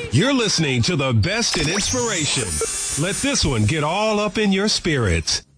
You're listening to the best in inspiration. Let this one get all up in your spirits.